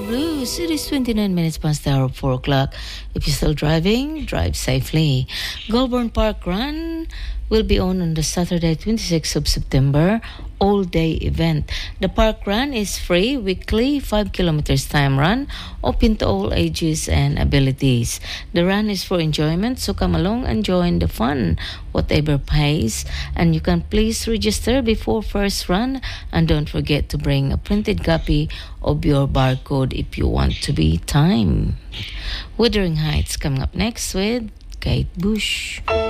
Blues. It is 29 minutes past the hour of 4 o'clock. If you're still driving, drive safely. Goulburn Park Run will be on the Saturday, 26th of September, all-day event. The park run is free, weekly, 5 kilometers time run, open to all ages and abilities. The run is for enjoyment, so come along and join the fun, whatever pace. And you can please register before first run, and don't forget to bring a printed copy of your barcode if you want to be timed. Wuthering Heights coming up next with Kate Bush.